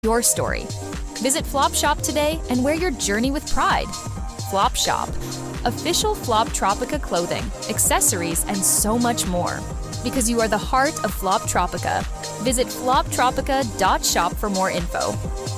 your story. Visit Flop Shop today and wear your journey with pride. Flop Shop, official Floptropica clothing, accessories, and so much more. Because you are the heart of Floptropica. Visit floptropica.shop for more info.